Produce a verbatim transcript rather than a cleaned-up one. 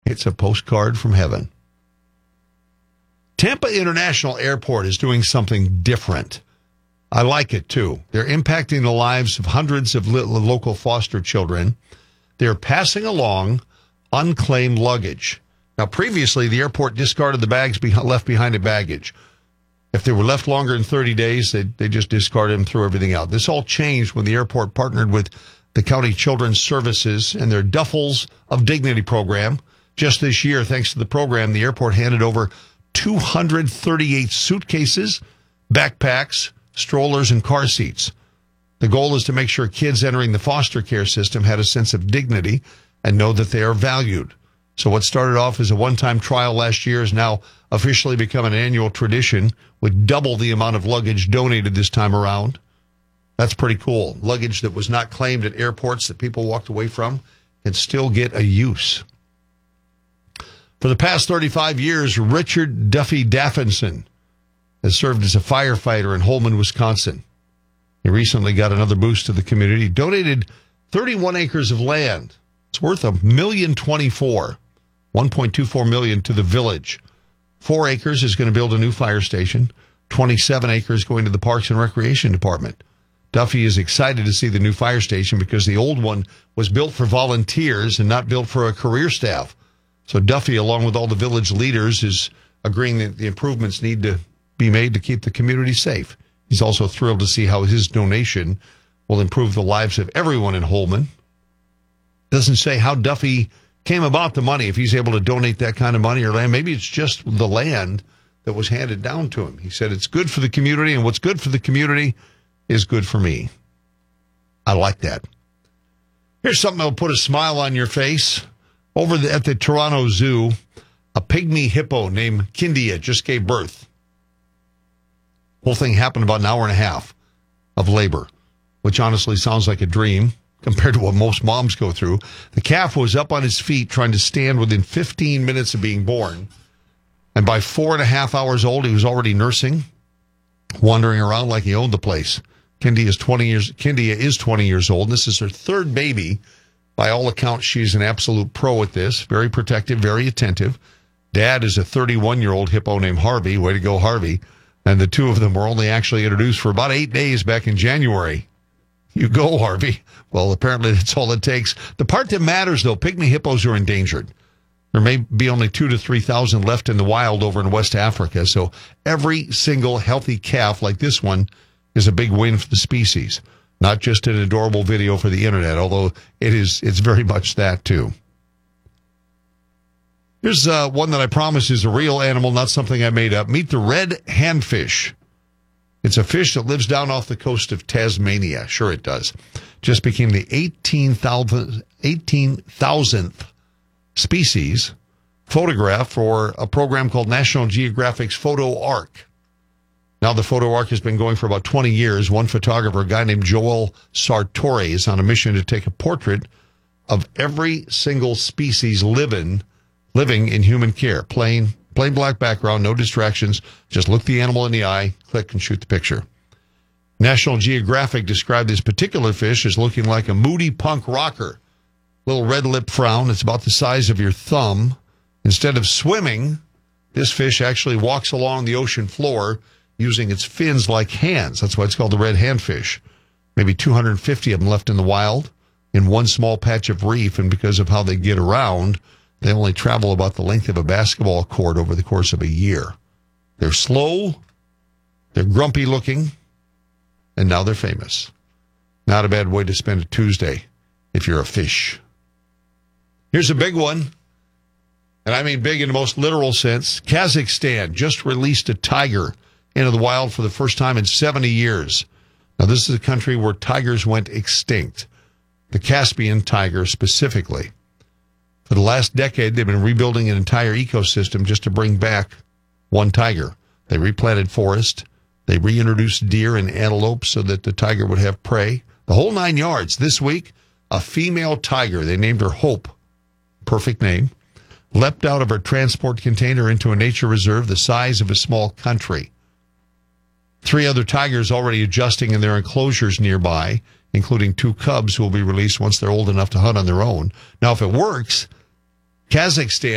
It's a postcard from heaven. Tampa International Airport is doing something different. I like it, too. They're impacting the lives of hundreds of little local foster children. They're passing along unclaimed luggage. Now, previously, the airport discarded the bags be- left behind in baggage. If they were left longer than thirty days, they they just discarded them, threw everything out. This all changed when the airport partnered with the County Children's Services and their Duffels of Dignity program. Just this year, thanks to the program, the airport handed over two hundred thirty-eight suitcases, backpacks, strollers, and car seats. The goal is to make sure kids entering the foster care system had a sense of dignity and know that they are valued. So what started off as a one-time trial last year has now officially become an annual tradition with double the amount of luggage donated this time around. That's pretty cool. Luggage that was not claimed at airports that people walked away from can still get a use. For the past thirty-five years, Richard Duffy Daffinson has served as a firefighter in Holman, Wisconsin. He recently got another boost to the community. He donated thirty-one acres of land. It's worth a million twenty-four, one point two four million to the village. Four acres is going to build a new fire station. twenty-seven acres going to the Parks and Recreation Department. Duffy is excited to see the new fire station because the old one was built for volunteers and not built for a career staff. So Duffy, along with all the village leaders, is agreeing that the improvements need to be made to keep the community safe. He's also thrilled to see how his donation will improve the lives of everyone in Holman. Doesn't say how Duffy came about the money, if he's able to donate that kind of money or land. Maybe it's just the land that was handed down to him. He said it's good for the community, and what's good for the community is good for me. I like that. Here's something that'll put a smile on your face. Over the, at the Toronto Zoo, a pygmy hippo named Kindia just gave birth. Whole thing happened about an hour and a half of labor, which honestly sounds like a dream compared to what most moms go through. The calf was up on his feet trying to stand within fifteen minutes of being born. And by four and a half hours old, he was already nursing, wandering around like he owned the place. Kindia is twenty years, Kindia is twenty years old. And this is her third baby. By all accounts, she's an absolute pro at this. Very protective, very attentive. Dad is a thirty-one-year-old hippo named Harvey. Way to go, Harvey. And the two of them were only actually introduced for about eight days back in January. You go, Harvey. Well, apparently that's all it takes. The part that matters, though, pygmy hippos are endangered. There may be only two to three thousand left in the wild over in West Africa. So every single healthy calf like this one is a big win for the species. Not just an adorable video for the internet, although it is, it's very much that, too. Here's uh, one that I promise is a real animal, not something I made up. Meet the red handfish. It's a fish that lives down off the coast of Tasmania. Sure it does. Just became the eighteen thousandth species photographed for a program called National Geographic's Photo Ark. Now the Photo Ark has been going for about twenty years. One photographer, a guy named Joel Sartori, is on a mission to take a portrait of every single species living, living in human care. Plain, plain black background, no distractions. Just look the animal in the eye, click, and shoot the picture. National Geographic described this particular fish as looking like a moody punk rocker. Little red lip frown. It's about the size of your thumb. Instead of swimming, this fish actually walks along the ocean floor using its fins like hands. That's why it's called the red handfish. Maybe two hundred fifty of them left in the wild in one small patch of reef, and because of how they get around, they only travel about the length of a basketball court over the course of a year. They're slow, they're grumpy looking, and now they're famous. Not a bad way to spend a Tuesday if you're a fish. Here's a big one, and I mean big in the most literal sense. Kazakhstan just released a tiger into the wild for the first time in seventy years. Now, this is a country where tigers went extinct. The Caspian tiger specifically. For the last decade, they've been rebuilding an entire ecosystem just to bring back one tiger. They replanted forest. They reintroduced deer and antelope so that the tiger would have prey. The whole nine yards. This week, a female tiger, they named her Hope, perfect name, leapt out of her transport container into a nature reserve the size of a small country. Three other tigers already adjusting in their enclosures nearby, including two cubs who will be released once they're old enough to hunt on their own. Now, if it works, Kazakhstan